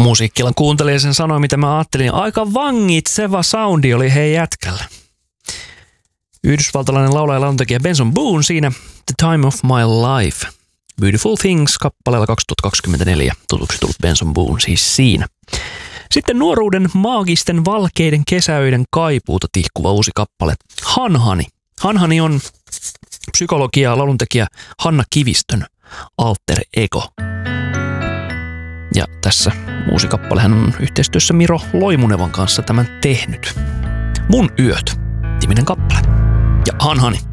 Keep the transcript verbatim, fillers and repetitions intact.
Musiikkilan kuuntelija sen sanoi, mitä mä ajattelin. Aika vangitseva soundi oli hei jätkällä. Yhdysvaltalainen laulaja ja lauluntekijä Benson Boone siinä The Time of My Life. Beautiful Things kappaleella kaksituhattakaksikymmentäneljä. Tutuksi tullut Benson Boone siis siinä. Sitten nuoruuden maagisten valkeiden kesäöiden kaipuuta tihkuva uusi kappale. Hanhani. Hanhani on psykologia ja lauluntekijä Hanna Kivistön alter ego. Ja tässä uusi kappale hän on yhteistyössä Miro Loimunevan kanssa tämän tehnyt. Mun yöt, niminen kappale. Ja Hanhani.